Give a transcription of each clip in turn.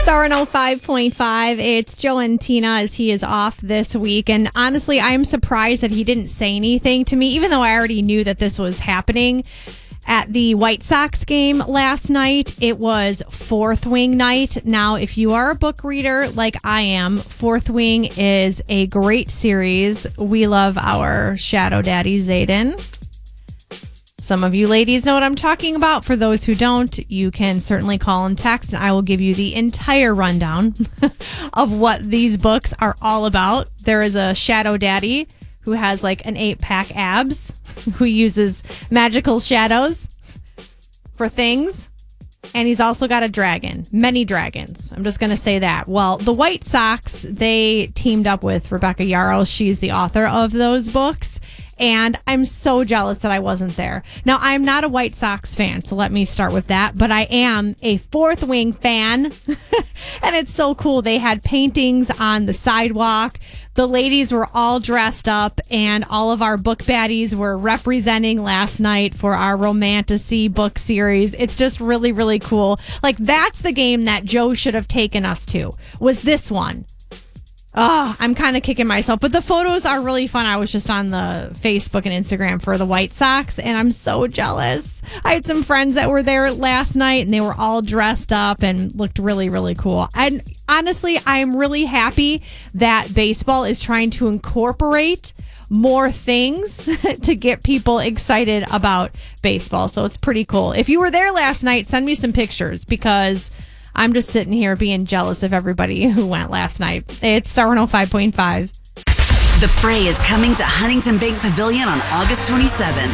Star 105.5. It's Joe and Tina as he is off this week. And honestly, I'm surprised that he didn't say anything to me, even though I already knew that this was happening. At the White Sox game last night, it was Fourth Wing night. Now, if you are a book reader like I am, Fourth Wing is a great series. We love our Shadow Daddy, Zayden. Some of you ladies know what I'm talking about. For those who don't, you can certainly call and text, and I will give you the entire rundown of what these books are all about. There is a Shadow Daddy who has like an 8-pack abs, who uses magical shadows for things. And he's also got a dragon, many dragons. I'm just going to say that. Well, the White Sox, they teamed up with Rebecca Yarros. She's the author of those books. And I'm so jealous that I wasn't there. Now, I'm not a White Sox fan, so let me start with that. But I am a Fourth Wing fan. And it's so cool. They had paintings on the sidewalk. The ladies were all dressed up, and all of our book baddies were representing last night for our Romantasy book series. It's just really, really cool. Like, that's the game that Joe should have taken us to, was this one. Oh, I'm kind of kicking myself. But the photos are really fun. I was just on the Facebook and Instagram for the White Sox, and I'm so jealous. I had some friends that were there last night, and they were all dressed up and looked really, really cool. And honestly, I'm really happy that baseball is trying to incorporate more things to get people excited about baseball. So it's pretty cool. If you were there last night, send me some pictures, because I'm just sitting here being jealous of everybody who went last night. It's Star 105.5. The Fray is coming to Huntington Bank Pavilion on August 27th.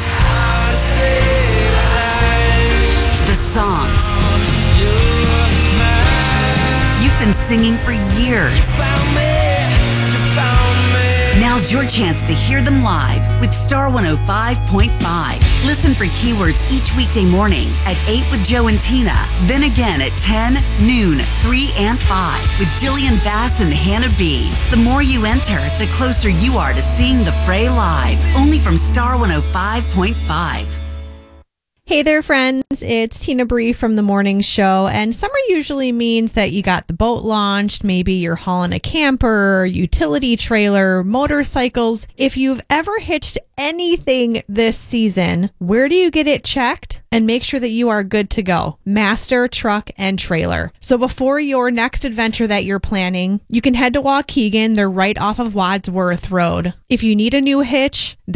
The songs you've been singing for years. Now's your chance to hear them live with Star 105.5. Listen for keywords each weekday morning at 8 with Joe and Tina. Then again at 10, noon, 3, and 5 with Jillian Bass and Hannah B. The more you enter, the closer you are to seeing the Fray live. Only from Star 105.5. Hey there, friends. It's Tina Bree from The Morning Show. And summer usually means that you got the boat launched. Maybe you're hauling a camper, utility trailer, motorcycles. If you've ever hitched anything this season, where do you get it checked? And make sure that you are good to go. Master Truck and Trailer. So before your next adventure that you're planning, you can head to Waukegan. They're right off of Wadsworth Road. If you need a new hitch,